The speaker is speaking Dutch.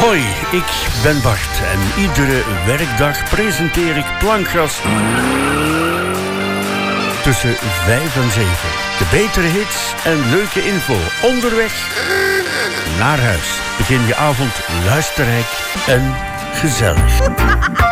Hoi, ik ben Bart en iedere werkdag presenteer ik Plankgas tussen 5 en 7. De betere hits en leuke info onderweg naar huis. Begin je avond luisterrijk en gezellig.